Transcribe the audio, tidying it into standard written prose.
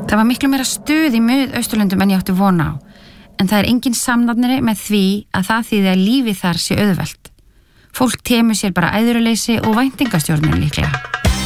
Það var miklu meira stuð í Mið-Austurlöndum en ég átti von á, en það engin samnafnari með því að það þýði að lífið þar sé auðvelt. Fólk temur sér bara æðruleysi og væntingastjórnun líklega.